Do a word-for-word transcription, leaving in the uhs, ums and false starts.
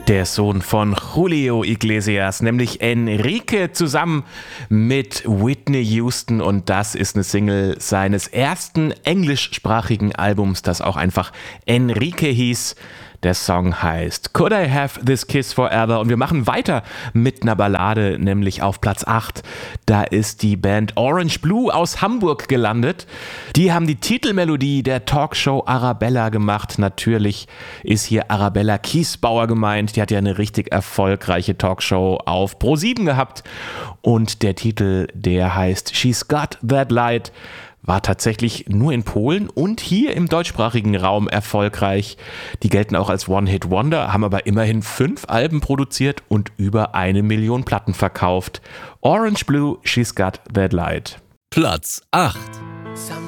Der Sohn von Julio Iglesias, nämlich Enrique, zusammen mit Whitney Houston, und das ist eine Single seines ersten englischsprachigen Albums, das auch einfach Enrique hieß. Der Song heißt Could I Have This Kiss Forever, und wir machen weiter mit einer Ballade, nämlich auf Platz acht. Da ist die Band Orange Blue aus Hamburg gelandet. Die haben die Titelmelodie der Talkshow Arabella gemacht. Natürlich ist hier Arabella Kiesbauer gemeint. Die hat ja eine richtig erfolgreiche Talkshow auf Pro sieben gehabt, und der Titel, der heißt She's Got That Light, war tatsächlich nur in Polen und hier im deutschsprachigen Raum erfolgreich. Die gelten auch als One-Hit-Wonder, haben aber immerhin fünf Alben produziert und über eine Million Platten verkauft. Orange Blue, She's Got That Light. Platz acht. Sometimes